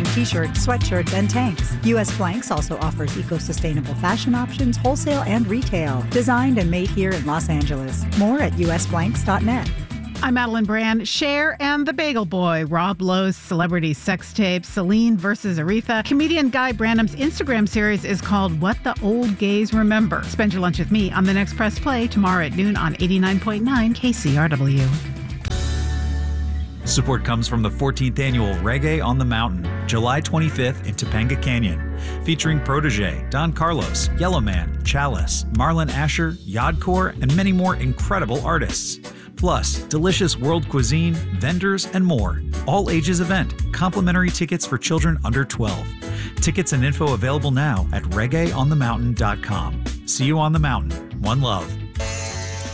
t-shirts, sweatshirts, and tanks. U.S. Blanks also offers eco-sustainable fashion options, wholesale and retail. Designed and made here in Los Angeles. More at usblanks.net. I'm Madeline Brand. Cher and the Bagel Boy, Rob Lowe's celebrity sex tape, Celine versus Aretha. Comedian Guy Branum's Instagram series is called What the Old Gays Remember. Spend your lunch with me on the next Press Play tomorrow at noon on 89.9 KCRW. Support comes from the 14th Annual Reggae on the Mountain, July 25th in Topanga Canyon, featuring Protege, Don Carlos, Yellowman, Chalice, Marlon Asher, Yodcore, and many more incredible artists. Plus, delicious world cuisine, vendors, and more. All ages event. Complimentary tickets for children under 12. Tickets and info available now at reggaeonthemountain.com. See you on the mountain. One love.